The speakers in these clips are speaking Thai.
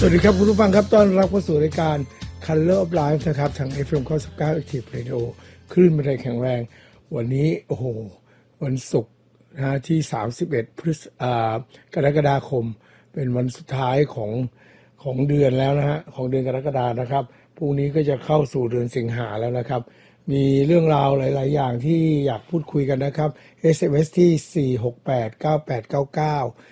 สวัสดีครับคุณผู้ฟังครับต้อนรับเข้าสู่รายการ Color of Life นะครับทาง FM 99 Active Radio คลื่นบันไดแข็งแรงวันนี้โอ้โหวันศุกร์นะที่31กรกฎาคมเป็นวันสุดท้ายของเดือนแล้วนะฮะของเดือนกรกฎานะครับพรุ่งนี้ก็จะเข้าสู่เดือนสิงหาแล้วนะครับมีเรื่องราวหลายๆอย่างที่อยากพูดคุยกันนะครับ SMS ที่4689899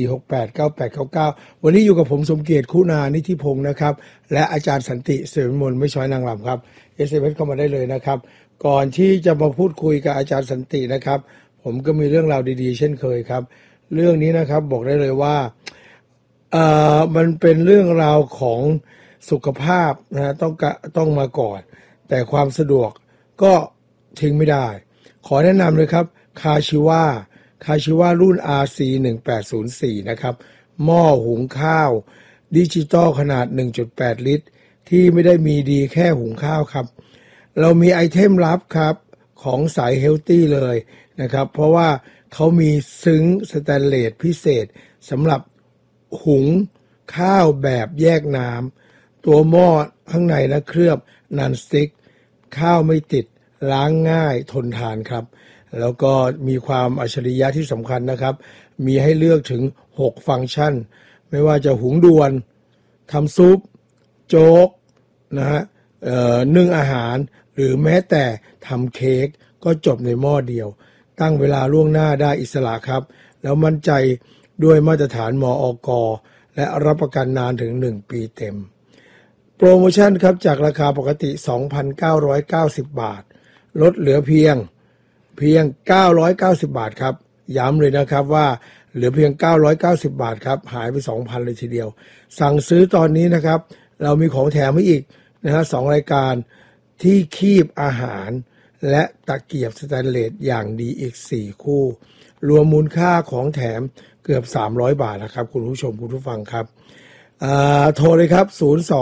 4689899วันนี้อยู่กับผมสมเกียรติคุณานิธิพงศ์นะครับและอาจารย์สันติเสวิมลไม่ช้อยนางรำครับ SMS เข้ามาได้เลยนะครับก่อนที่จะมาพูดคุยกับอาจารย์สันตินะครับผมก็มีเรื่องราวดีๆเช่นเคยครับเรื่องนี้นะครับบอกได้เลยว่ามันเป็นเรื่องราวของสุขภาพนะต้องมาก่อนแต่ความสะดวกก็ทิ้งไม่ได้ขอแนะนำเลยครับคาชิวารุ่น RC1804 นะครับหม้อหุงข้าวดิจิตอลขนาด 1.8 ลิตรที่ไม่ได้มีดีแค่หุงข้าวครับเรามีไอเทมลับครับของสายเฮลตี้เลยนะครับเพราะว่าเขามีซึ้งสแตนเลสพิเศษสำหรับหุงข้าวแบบแยกน้ำตัวหม้อข้างในนะเคลือบนันสติ๊กข้าวไม่ติดล้างง่ายทนทานครับแล้วก็มีความอัจฉริยะที่สำคัญนะครับมีให้เลือกถึง6ฟังก์ชันไม่ว่าจะหุงด่วนทำซุปโจ๊กนะฮะนึ่งอาหารหรือแม้แต่ทำเค้กก็จบในหม้อเดียวตั้งเวลาล่วงหน้าได้อิสระครับแล้วมั่นใจด้วยมาตรฐานมอก.และรับประกันนานถึง1ปีเต็มโปรโมชั่นครับจากราคาปกติ 2,990 บาทลดเหลือเพียง990 บาทครับย้ำเลยนะครับว่าเหลือเพียง990 บาทครับหายไป 2,000 เลยทีเดียวสั่งซื้อตอนนี้นะครับเรามีของแถมให้อีกนะฮะ2รายการที่คีบอาหารและตะเกียบสแตนเลสอย่างดีอีก4คู่รวมมูลค่าของแถมเกือบ300 บาทนะครับคุณผู้ชมคุณผู้ฟังครับโทรเลยครับ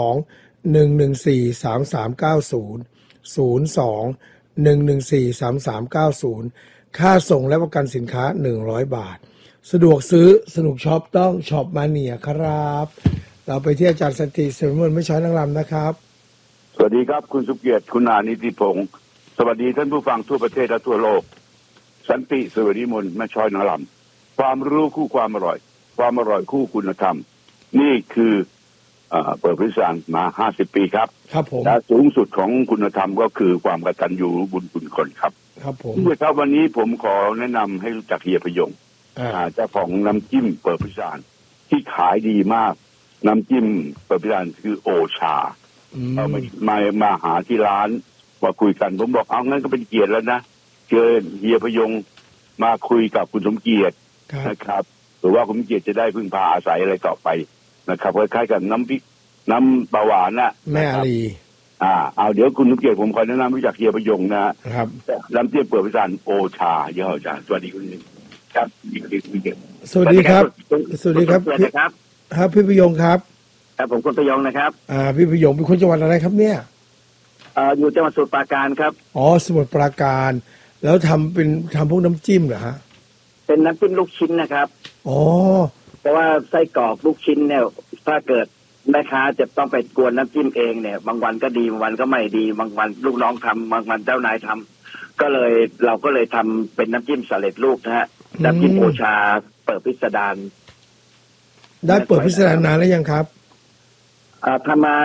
02-114-3390 ค่าส่งและประกันสินค้า100 บาทสะดวกซื้อสนุกช็อปต้องช็อปมาเนียครับเราไปที่อาจารย์สันติเสวิมลไม่ช้อยนางรำนะครับสวัสดีครับคุณสุเกียรติคุณานิติพงศ์สวัสดีท่านผู้ฟังทั่วประเทศและทั่วโลกสันติเสวิมลไม่ช้อยนางรำความรู้คู่ความอร่อยความอร่อยคู่คุณธรรมนี่คือเปิดบริษัทมา50 ปีครับครับผมและสูงสุดของคุณธรรมก็คือความกตัญญูรู้บุญคุณคนครับครับผมครับวันนี้ผมขอแนะนำให้รู้จักเฮียพยงเจ้าของน้ำจิ้มเปิดบริษัทที่ขายดีมากน้ำจิ้มเปิดบริษัทคือโอชาเอามาหาที่ร้านมาคุยกันผมบอกเอางั้นก็เป็นเกียรติแล้วนะเชิญเฮียพยงมาคุยกับคุณสมเกียรตินะครับหรือว่าคุณสมเกียรติจะได้พึ่งพาอาศัยอะไรต่อไปนะครับคล้ายๆกับน้ำพริกน้ำเบาหวานน่ะแม่อาลีเอาเดี๋ยวคุณสมเกียรติผมขอแนะนำรู้จักเฮียพยงนะครับน้ำจิ้มเปิดบริษัทโอชาเยอะจ้ะสวัสดีคุณครับสวัสดีครับสวัสดีครับครับพี่พยงครับครับผมคุณพยงนะครับพี่พยงเป็นคนจังหวัดอะไรครับเนี่ยอยู่จังหวัดสมุทรปราการครับอ๋อสมุทรปราการแล้วทำพวกน้ำจิ้มเหรอฮะเป็นน้ำจิ้มลูกชิ้นนะครับอ๋อเพราะว่าไส้กรอกลูกชิ้นเนี่ยถ้าเกิดแม่ค้าจะต้องไปกวนน้ำจิ้มเองเนี่ยบางวันก็ดีบางวันก็ไม่ดีบางวันลูกน้องทำบางวันเจ้านายทำเราก็เลยทำเป็นน้ำจิ้มสำเร็จรูปนะฮะน้ำจิ้มโอชาเปิดพิสดารได้เปิดพิสดารนานแล้วยังครับทำมา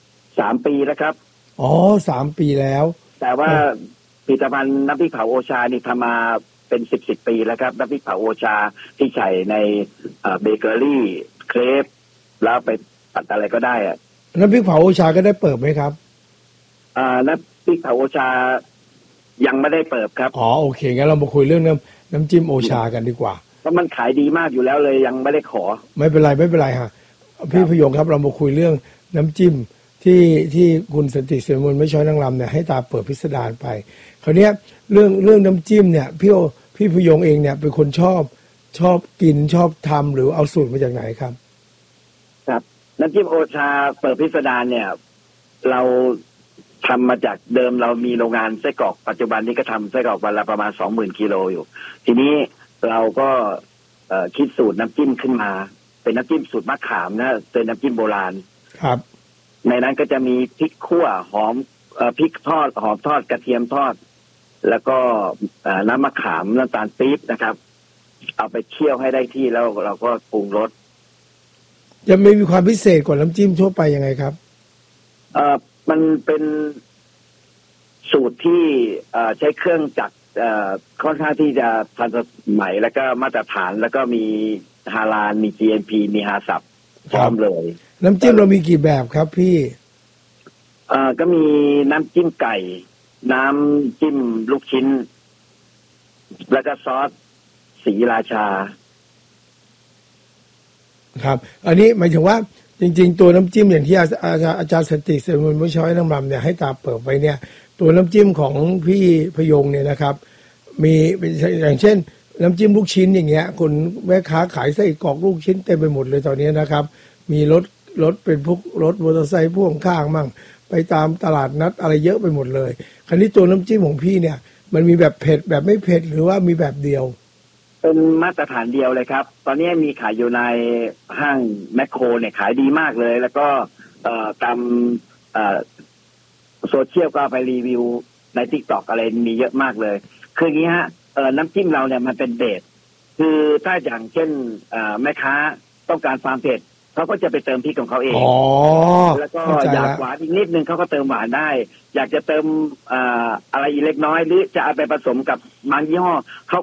3 ปีแล้วครับอ๋อ3 ปีแล้วแต่ว่าผลิตภัณฑ์น้ำพริกเผาโอชานี่ทำมาเป็น10 ปีแล้วครับน้ำพริกเผาโอชาที่ใส่ในเบเกอรี่เครปแล้วไปตัดอะไรก็ได้อะน้ำพริกเผาโอชาก็ได้เปิดไหมครับน้ำพริกเผาโอชายังไม่ได้เปิดครับอ๋อโอเคงั้นเรามาคุยเรื่องน้ำจิ้มโอชากันดีกว่าเพราะมันขายดีมากอยู่แล้วเลยยังไม่ได้ขอไม่เป็นไรฮะพี่พยงครับเรามาคุยเรื่องน้ำจิ้มที่คุณสันติเสวิมลไม่ช้อยนางรำเนี่ยให้ตาเปิดพิสดารไปคราวนี้เรื่องน้ำจิ้มเนี่ยพี่พยงเองเนี่ยเป็นคนชอบกินชอบทำหรือเอาสูตรมาจากไหนครับครับน้ำจิ้มโอชาเปิดพิสดารเนี่ยเราทำมาจากเดิมเรามีโรงงานไส้กรอกปัจจุบันนี้ก็ทำไส้กรอกวันละประมาณ 20,000 กิโลอยู่ทีนี้เราก็คิดสูตรน้ำจิ้มขึ้นมาเป็นน้ำจิ้มสูตรมะขามนะเป็นน้ำจิ้มโบราณครับในนั้นก็จะมีพริกขั่วหอมพริกทอดหอมทอดกระเทียมทอดแล้วก็น้ำมะขามน้ำตาลปี๊บนะครับเอาไปเคี่ยวให้ได้ที่แล้วเราก็ปรุงรสจะไม่มีความพิเศษกว่าน้ำจิ้มทั่วไปยังไงครับมันเป็นสูตรที่ใช้เครื่องจักรค่อนข้างที่จะทันสมัยแล้วก็มาตรฐานแล้วก็มีฮาลาลมี GMP มีฮาซับพร้อมเลยน้ำจิ้มเรามีกี่แบบครับพี่ก็มีน้ำจิ้มไก่น้ำจิ้มลูกชิ้นแล้วก็ซอสศรีราชาครับอันนี้หมายถึงว่าจริงๆตัวน้ำจิ้มอย่างที่อาจารย์สันติเสรีมนต์ไม่ช้อยน้ำลำเนี่ยให้ตาเปิดไปเนี่ยตัวน้ำจิ้มของพี่พยงเนี่ยนะครับมีอย่างเช่นน้ำจิ้มลูกชิ้นอย่างเงี้ยคนแม่ค้าขายไส้กรอกลูกชิ้นเต็มไปหมดเลยตอนนี้นะครับมีรถเป็นพวกรถมอเตอร์ไซค์พ่วงข้างมั่งไปตามตลาดนัดอะไรเยอะไปหมดเลยคราวนี้ตัวน้ำจิ้มของพี่เนี่ยมันมีแบบเผ็ดแบบไม่เผ็ดหรือว่ามีแบบเดียวเป็นมาตรฐานเดียวเลยครับตอนนี้มีขายอยู่ในห้างแมคโครเนี่ยขายดีมากเลยแล้วก็ตามโซเชียลก็ไปรีวิวใน TikTok อะไรมีเยอะมากเลยคืออย่างนี้ฮะน้ำจิ้มเราเนี่ยมันเป็นเบสคือถ้าอย่างเช่นแม่ค้าต้องการความเผ็ดเขาก็จะไปเติมพริกของเขาเองแล้วก็อยากหวานอีกนิดนึงเขาก็เติมหวานได้อยากจะเติมอะไรอีกเล็กน้อยหรือจะเอาไปผสมกับบางยี่ห้อเขา